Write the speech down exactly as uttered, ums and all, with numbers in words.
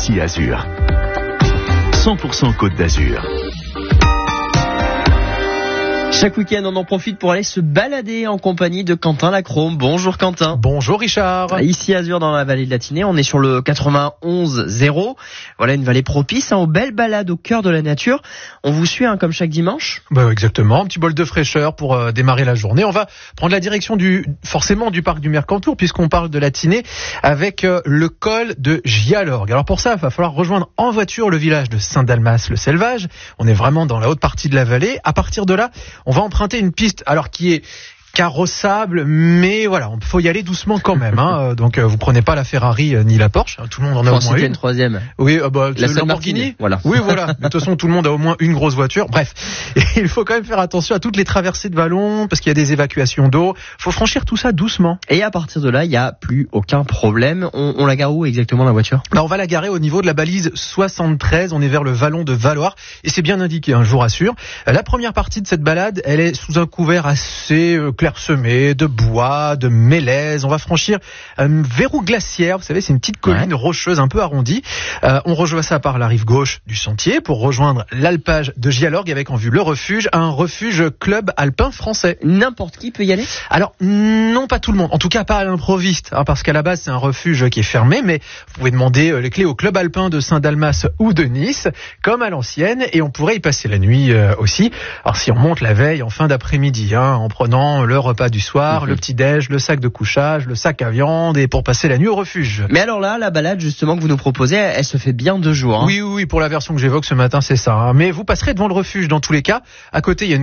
Ici Azur. cent pour cent Côte d'Azur. Chaque week-end, on en profite pour aller se balader en compagnie de Quentin Lacrome. Bonjour Quentin. Bonjour Richard. Ici Azur dans la vallée de la Tinée, on est sur le quatre-vingt-onze zéro. Voilà une vallée propice hein, aux belles balades au cœur de la nature. On vous suit hein, comme chaque dimanche. Bah, exactement, un petit bol de fraîcheur pour euh, démarrer la journée. On va prendre la direction du forcément du parc du Mercantour puisqu'on parle de la Tinée avec euh, le col de Gialorgue. Alors pour ça, il va falloir rejoindre en voiture le village de Saint-Dalmas-le-Selvage. On est vraiment dans la haute partie de la vallée. À partir de là, on va emprunter une piste alors qui est carrossable, mais voilà, il faut y aller doucement quand même. Hein. Donc euh, vous prenez pas la Ferrari euh, ni la Porsche, hein. Tout le monde en a au moins une. une troisième. Oui, euh, bah, la le Lamborghini. Voilà. Oui, voilà. De toute façon, tout le monde a au moins une grosse voiture. Bref, et il faut quand même faire attention à toutes les traversées de vallons parce qu'il y a des évacuations d'eau. Faut franchir tout ça doucement. Et à partir de là, il y a plus aucun problème. On, on la gare où exactement la voiture ? Bah, on va la garer au niveau de la balise soixante-treize. On est vers le vallon de Valloire et c'est bien indiqué, hein, je vous rassure. La première partie de cette balade, elle est sous un couvert assez euh, clairsemé de bois, de mélèze. On va franchir un verrou glaciaire. Vous savez, c'est une petite colline ouais. rocheuse un peu arrondie. Euh, on rejoint ça par la rive gauche du sentier pour rejoindre l'alpage de Gialorgue avec en vue le refuge, un refuge club alpin français. N'importe qui peut y aller ? Alors, non pas tout le monde. En tout cas, pas à l'improviste, hein, parce qu'à la base, c'est un refuge qui est fermé, mais vous pouvez demander les clés au club alpin de Saint-Dalmas ou de Nice, comme à l'ancienne, et on pourrait y passer la nuit euh, aussi. Alors, si on monte la veille en fin d'après-midi, hein, en prenant le repas du soir, le petit-déj, le sac de couchage, le sac à viande et pour passer la nuit au refuge. Mais alors là, la balade justement que vous nous proposez, elle se fait bien deux jours. Hein. Oui, oui, oui, pour la version que j'évoque ce matin, c'est ça. Hein. Mais vous passerez devant le refuge dans tous les cas. À côté, il y a une